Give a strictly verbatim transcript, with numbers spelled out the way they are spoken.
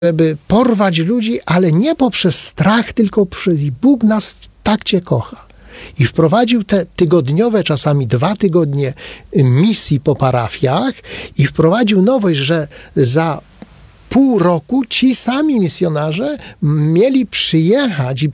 żeby porwać ludzi, ale nie poprzez strach, tylko przez Bóg nas tak Cię kocha. I wprowadził te tygodniowe, czasami dwa tygodnie misji po parafiach i wprowadził nowość, że za pół roku ci sami misjonarze mieli przyjechać i